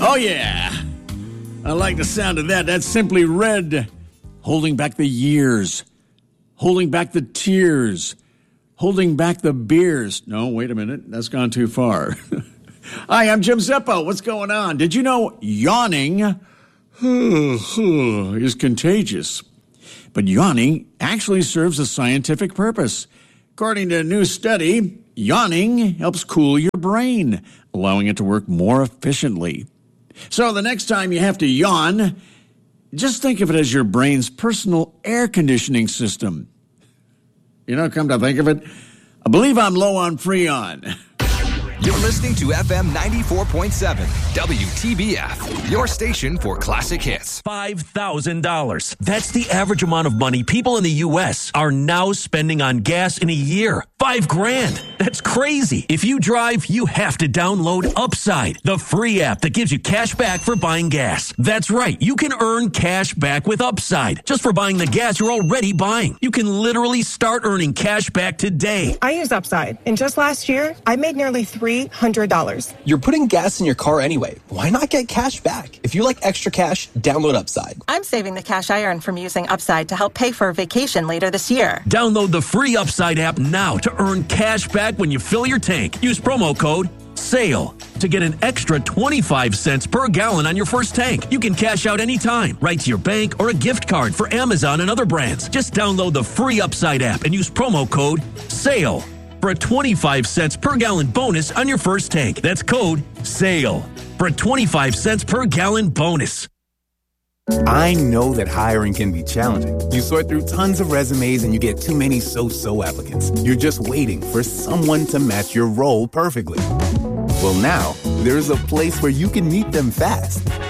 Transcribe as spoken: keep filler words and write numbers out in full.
Oh, yeah. I like the sound of that. That's Simply Red. Holding back the years. Holding back the tears. Holding back the beers. No, wait a minute. That's gone too far. Hi, I'm Jim Zeppo. What's going on? Did you know yawning is contagious? But yawning actually serves a scientific purpose. According to a new study, yawning helps cool your brain, allowing it to work more efficiently. So the next time you have to yawn, just think of it as your brain's personal air conditioning system. You know, come to think of it, I believe I'm low on Freon. You're listening to F M ninety-four point seven, W T B F, your station for classic hits. five thousand dollars. That's the average amount of money people in the U S are now spending on gas in a year. Five grand. That's crazy. If you drive, you have to download Upside, the free app that gives you cash back for buying gas. That's right. You can earn cash back with Upside just for buying the gas you're already buying. You can literally start earning cash back today. I use Upside, and just last year, I made nearly three hundred dollars. You're putting gas in your car anyway. Why not get cash back? If you like extra cash, download Upside. I'm saving the cash I earn from using Upside to help pay for a vacation later this year. Download the free Upside app now to earn cash back when you fill your tank. Use promo code SALE to get an extra twenty-five cents per gallon on your first tank. You can cash out anytime, right to your bank or a gift card for Amazon and other brands. Just download the free Upside app and use promo code SALE for a twenty-five cents per gallon bonus on your first tank. That's code SALE for a twenty-five cents per gallon bonus. I know that hiring can be challenging. You sort through tons of resumes and you get too many so-so applicants. You're just waiting for someone to match your role perfectly. Well, now, there's a place where you can meet them fast.